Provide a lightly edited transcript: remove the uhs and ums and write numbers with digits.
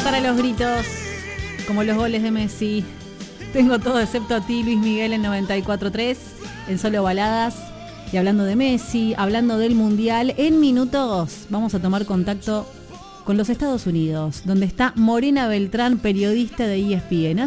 para los gritos, como los goles de Messi. Tengo todo excepto a ti, Luis Miguel, en 94.3, en Solo Baladas. Y hablando de Messi, hablando del Mundial, en minutos vamos a tomar contacto con los Estados Unidos, donde está Morena Beltrán, periodista de ESPN.